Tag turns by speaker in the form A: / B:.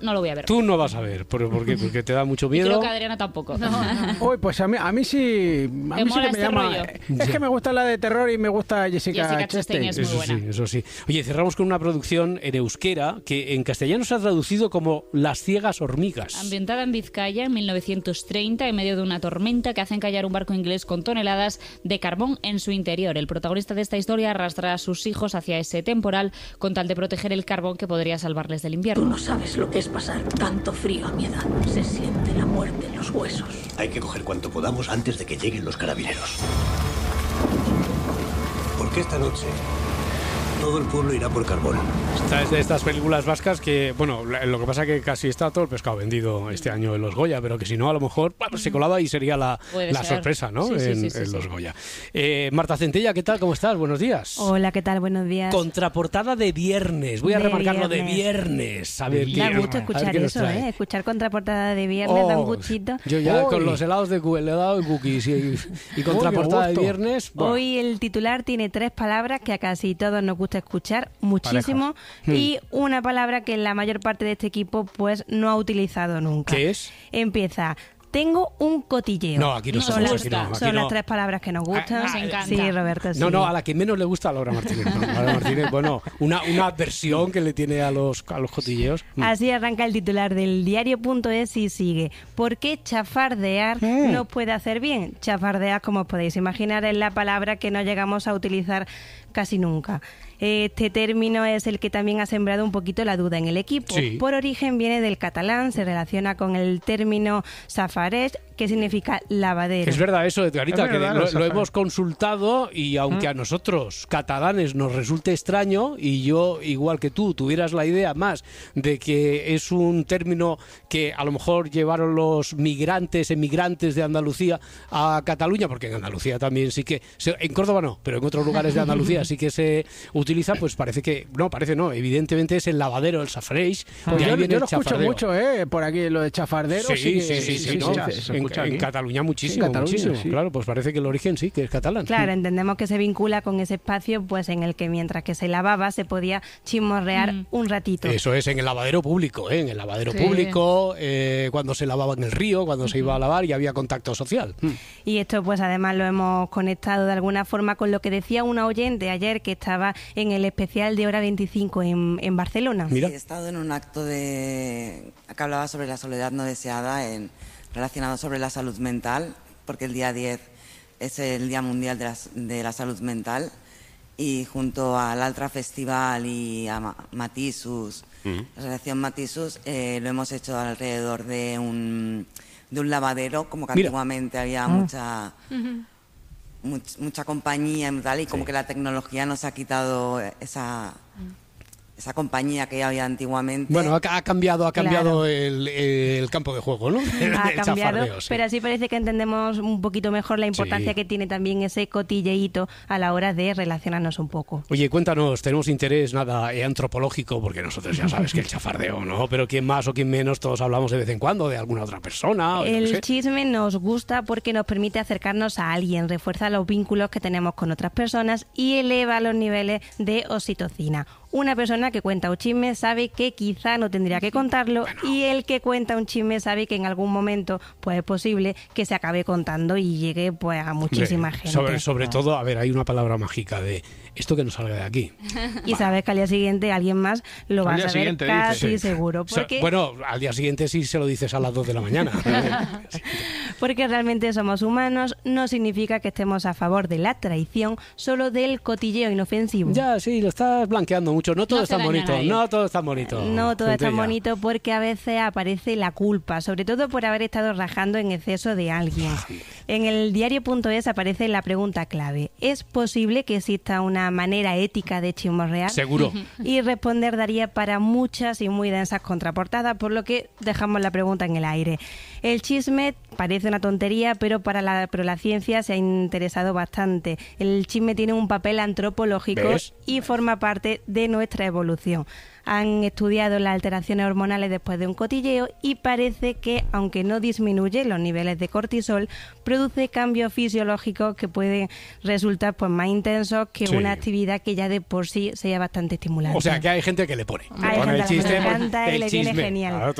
A: no lo voy a ver.
B: Tú no vas a ver, ¿por qué? Porque te da mucho miedo.
A: Y creo que Adriana tampoco.
C: Uy, pues a mí sí. A mí sí que me llama.
A: Rollo?
C: Es que me gusta la de terror y me gusta Jessica
A: Chastain. Es muy buena.
B: Eso sí. Oye, cerramos con una producción en euskera que en castellano se ha traducido como Las ciegas hormigas.
A: Ambientada en Vizcaya en 1930, en medio de una tormenta que hace encallar un barco inglés con toneladas de carbón en su interior. El protagonista de esta historia arrastra a sus hijos hacia ese temporal con tal de proteger el carbón que podría salvarles del invierno.
D: Tú no sabes lo que es pasar tanto frío a mi edad. Se siente la muerte en los huesos.
E: Hay que coger cuanto podamos antes de que lleguen los carabineros. Porque esta noche todo el pueblo irá por carbón.
B: Esta es de estas películas vascas que, bueno, lo que pasa es que casi está todo el pescado vendido este año en los Goya, pero que si no, a lo mejor se colaba y sería la sorpresa, ¿no?
A: Sí,
B: en los Goya. Marta Centella, ¿qué tal? ¿Cómo estás? Buenos días.
F: Hola, ¿qué tal? Buenos días.
B: Contraportada de viernes. Voy a remarcarlo de viernes. A ver,
F: da gusto escuchar eso, ¿eh? Escuchar contraportada de viernes da un gustito.
B: Yo ya con los helados de cookies y contraportada de viernes. Bueno.
F: Hoy el titular tiene 3 palabras que a casi todos nos gusta escuchar muchísimo y una palabra que la mayor parte de este equipo pues no ha utilizado nunca.
B: ¿Qué es?
F: Empieza: tengo un cotilleo.
B: No, aquí no
F: son
B: las
F: 3 palabras que nos gustan.
A: Nos encanta.
F: Sí, Roberto, sí.
B: No, a la que menos le gusta a Laura Martínez. ¿No? Laura Martínez, bueno, una adversión que le tiene a los cotilleos.
F: Así arranca el titular del diario.es y sigue: ¿por qué chafardear nos puede hacer bien? Chafardear, como os podéis imaginar, es la palabra que no llegamos a utilizar casi nunca. Este término es el que también ha sembrado un poquito la duda en el equipo.
B: Sí.
F: Por origen viene del catalán, se relaciona con el término safareig, que significa lavadero.
B: Es verdad eso, Edgarita,
C: Es verdad,
B: que lo hemos consultado y aunque a nosotros, catalanes, nos resulte extraño y yo, igual que tú, tuvieras la idea más de que es un término que a lo mejor llevaron los emigrantes de Andalucía a Cataluña, porque en Andalucía también sí que... En Córdoba no, pero en otros lugares de Andalucía sí que se utiliza, pues evidentemente es el lavadero, el safareig.
C: Pues yo lo escucho
B: chafardeo.
C: mucho, por aquí lo de chafardero.
B: Sí, ¿no? En Cataluña muchísimo,
C: sí.
B: Claro, pues parece que el origen sí, que es catalán.
F: Claro, entendemos que se vincula con ese espacio pues en el que mientras que se lavaba se podía chismorrear un ratito.
B: Eso es, en el lavadero público, en el lavadero público, cuando se lavaba en el río, cuando se iba a lavar y había contacto social.
F: Y esto pues además lo hemos conectado de alguna forma con lo que decía una oyente ayer que estaba en el especial de Hora 25 en Barcelona.
B: Mira.
G: Sí, he estado en un acto que hablaba sobre la soledad no deseada, relacionado sobre la salud mental, porque el día 10 es el Día Mundial de la Salud Mental, y junto al Altra Festival y a Matissus, la Asociación Matissus, lo hemos hecho alrededor de un lavadero, como que antiguamente había mucha compañía y tal, y como que la tecnología nos ha quitado esa compañía que había antiguamente.
B: Bueno, ha cambiado el campo de juego, ¿no?
F: Ha cambiado,
B: chafardeo, sí.
F: pero así parece que entendemos un poquito mejor la importancia que tiene también ese cotilleíto a la hora de relacionarnos un poco.
B: Oye, cuéntanos, tenemos interés antropológico, porque nosotros ya sabes que el chafardeo, ¿no? Pero quién más o quién menos, todos hablamos de vez en cuando de alguna otra persona.
F: El chisme nos gusta porque nos permite acercarnos a alguien, refuerza los vínculos que tenemos con otras personas y eleva los niveles de oxitocina. Una persona que cuenta un chisme sabe que quizá no tendría que contarlo, y el que cuenta un chisme sabe que en algún momento pues es posible que se acabe contando y llegue pues a muchísima gente.
B: Sobre todo, a ver, hay una palabra mágica de esto que no salga de aquí.
F: Y sabes que al día siguiente alguien más lo va a saber casi seguro. Porque...
B: Bueno, al día siguiente sí se lo dices a las 2 de la mañana.
F: Porque realmente somos humanos, no significa que estemos a favor de la traición, solo del cotilleo inofensivo.
B: Ya, sí, lo estás blanqueando mucho. No todo es tan bonito. No todo es tan bonito.
F: No todo es tan bonito porque a veces aparece la culpa, sobre todo por haber estado rajando en exceso de alguien. En el diario.es aparece la pregunta clave: ¿es posible que exista una manera ética de chismorrear?
B: Seguro.
F: Y responder daría para muchas y muy densas contraportadas, por lo que dejamos la pregunta en el aire. El chisme parece una tontería, pero la ciencia se ha interesado bastante. El chisme tiene un papel antropológico.
B: ¿Ves?
F: Y forma parte de nuestra evolución. Han estudiado las alteraciones hormonales después de un cotilleo y parece que, aunque no disminuye los niveles de cortisol, produce cambios fisiológicos que pueden resultar pues más intensos que una actividad que ya de por sí sea bastante estimulante.
B: O sea, que hay gente que le pone.
F: Hay gente
B: el
F: a la que
B: chiste,
F: le encanta y le viene genial.
H: Claro,